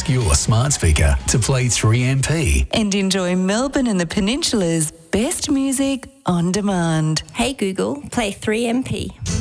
your smart speaker to play 3MP. And enjoy Melbourne and the Peninsula's best music on demand. Hey Google, play 3MP.